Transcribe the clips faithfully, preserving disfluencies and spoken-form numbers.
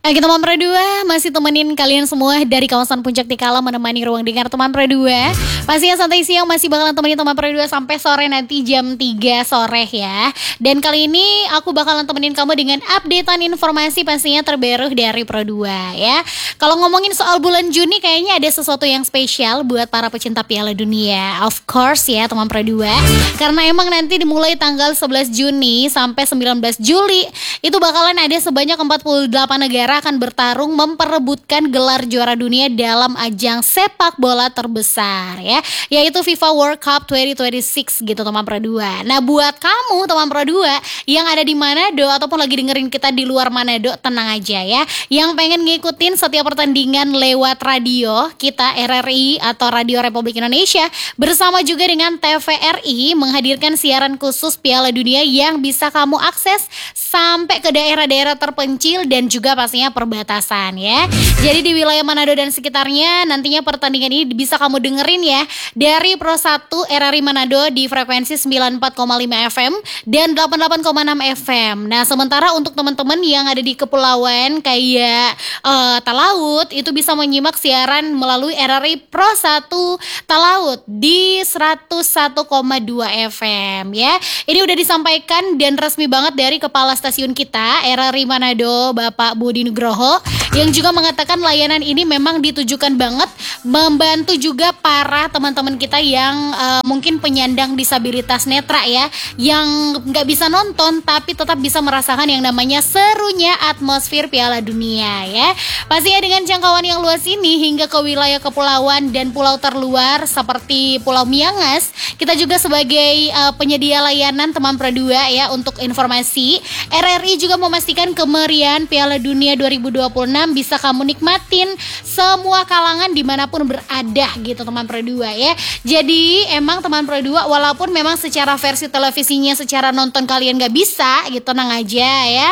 Oke teman Pro dua, masih temenin kalian semua dari kawasan Puncak Tikala, menemani ruang dengar teman Pro dua. Pastinya santai siang masih bakalan temenin teman Pro dua sampai sore nanti jam tiga sore ya. Dan kali ini aku bakalan temenin kamu dengan updatean informasi pastinya terbaru dari Pro dua ya. Kalau ngomongin soal bulan Juni kayaknya ada sesuatu yang spesial buat para pecinta Piala Dunia. Of course ya teman Pro dua. Karena emang nanti dimulai tanggal sebelas Juni sampai sembilan belas Juli itu bakalan ada sebanyak empat puluh delapan negara akan bertarung memperebutkan gelar juara dunia dalam ajang sepak bola terbesar ya, yaitu FIFA World Cup dua ribu dua puluh enam gitu teman Pro dua. Nah buat kamu teman Pro dua yang ada di Manado ataupun lagi dengerin kita di luar Manado, tenang aja ya. Yang pengen ngikutin setiap pertandingan lewat radio kita R R I atau Radio Republik Indonesia bersama juga dengan T V R I menghadirkan siaran khusus Piala Dunia yang bisa kamu akses sampai ke daerah-daerah terpencil dan juga pastinya perbatasan ya. Jadi di wilayah Manado dan sekitarnya nantinya pertandingan ini bisa kamu dengerin ya dari Pro satu R R I Manado di frekuensi sembilan puluh empat koma lima F M dan delapan puluh delapan koma enam F M. Nah sementara untuk teman-teman yang ada di kepulauan kayak uh, Talaut itu bisa menyimak siaran melalui R R I Pro satu Talaut di seratus satu koma dua F M ya. Ini udah disampaikan dan resmi banget dari kepala stasiun kita R R I Manado Bapak Budi Nugroho yang juga mengatakan layanan ini memang ditujukan banget membantu juga para teman-teman kita yang uh, mungkin penyandang disabilitas netra ya, yang nggak bisa nonton tapi tetap bisa merasakan yang namanya serunya atmosfer Piala Dunia ya. Pastinya dengan jangkauan yang luas ini hingga ke wilayah kepulauan dan pulau terluar seperti Pulau Miangas, kita juga sebagai uh, penyedia layanan teman Pro dua ya, untuk informasi R R I juga memastikan kemeriahan Piala Dunia dua ribu dua puluh enam bisa kamu nikmatin semua kalangan dimanapun berada gitu teman Pro dua ya. Jadi emang teman Pro dua walaupun memang secara versi televisinya secara nonton kalian gak bisa gitu, tenang aja ya.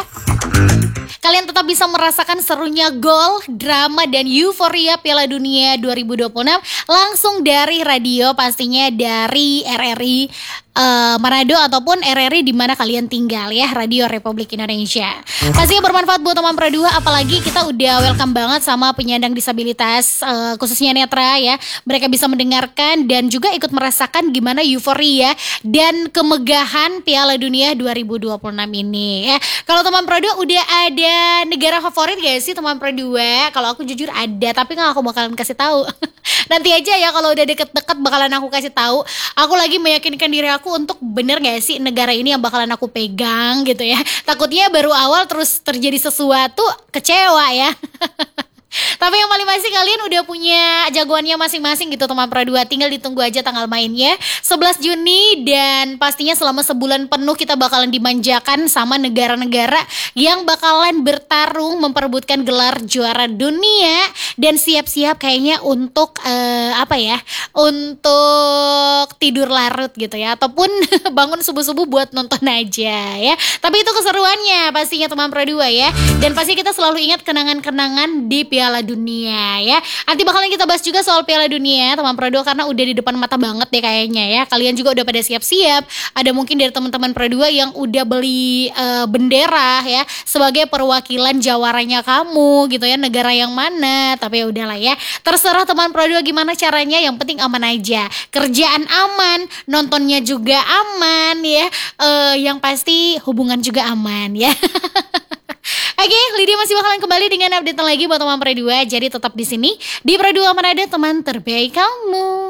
Kalian tetap bisa merasakan serunya gol, drama, dan euforia Piala Dunia dua ribu dua puluh enam langsung dari radio, pastinya dari R R I uh, Manado ataupun R R I di mana kalian tinggal ya, Radio Republik Indonesia. Pastinya bermanfaat buat teman Pro dua, apalagi kita udah welcome banget sama penyandang disabilitas uh, khususnya netra ya. Mereka bisa mendengarkan dan juga ikut merasakan gimana euforia dan kemegahan Piala Dunia dua ribu dua puluh enam ini ya. Kalau teman Pro dua udah ada negara favorit gak sih teman Pro dua? Kalau aku jujur ada, tapi nggak aku bakalan kasih tahu. Nanti aja ya kalau udah deket-deket bakalan aku kasih tahu. Aku lagi meyakinkan diri aku untuk bener gak sih negara ini yang bakalan aku pegang gitu ya. Takutnya baru awal terus terjadi sesuatu, kecewa ya. Tapi yang paling pasti kalian udah punya jagoannya masing-masing gitu teman Pro dua. Tinggal ditunggu aja tanggal mainnya sebelas Juni. Dan pastinya selama sebulan penuh kita bakalan dimanjakan sama negara-negara yang bakalan bertarung memperebutkan gelar juara dunia. Dan siap-siap kayaknya untuk uh, apa ya, untuk tidur larut gitu ya, ataupun bangun subuh-subuh buat nonton aja ya. Tapi itu keseruannya pastinya teman Pro dua ya. Dan pasti kita selalu ingat kenangan-kenangan di Piala Dunia ya. Nanti bakalan kita bahas juga soal Piala Dunia teman Pro dua karena udah di depan mata banget deh kayaknya ya. Kalian juga udah pada siap-siap. Ada mungkin dari teman-teman Pro dua yang udah beli uh, bendera ya sebagai perwakilan jawaranya kamu gitu ya, negara yang mana. Tapi ya udahlah ya, terserah teman Pro dua gimana caranya, yang penting aman aja. Kerjaan aman, nontonnya juga aman ya. Uh, yang pasti hubungan juga aman ya. Oke, okay, Lydia masih bakalan kembali dengan update lagi buat teman Pro dua. Jadi tetap di sini di Pro dua Manado, teman terbaik kamu.